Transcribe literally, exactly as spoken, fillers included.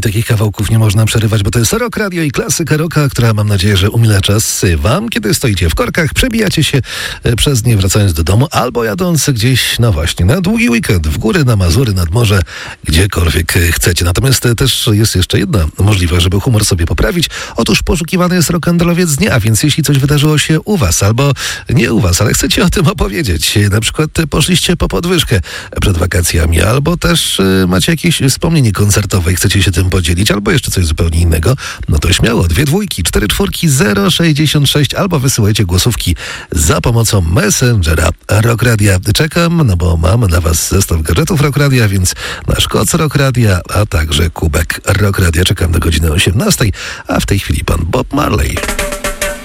takich kawałków nie można przerywać, bo to jest Rock Radio i klasyka rocka, która mam nadzieję, że umila czas wam, kiedy stoicie w korkach, przebijacie się przez nie wracając do domu, albo jadąc gdzieś, no właśnie, na długi weekend, w góry, na Mazury, nad morze, gdziekolwiek chcecie. Natomiast też jest jeszcze jedna możliwość, żeby humor sobie poprawić. Otóż poszukiwany jest rock'n'rollowiec dnia, więc jeśli coś wydarzyło się u was, albo nie u was, ale chcecie o tym opowiedzieć, na przykład poszliście po podwyżkę przed wakacjami, albo też macie jakieś wspomnienie koncertowe i chcecie się tym podzielić, albo jeszcze coś zupełnie innego, no to śmiało, dwie dwójki, cztery czwórki, zero sześćdziesiąt sześć, albo wysyłajcie głosówki za pomocą Messengera Rock Radia. Czekam, no bo mam na was zestaw gadżetów Rock Radia, więc nasz koc Rock Radia, a także kubek Rock Radia. Czekam do godziny osiemnastej, a w tej chwili pan Bob Marley.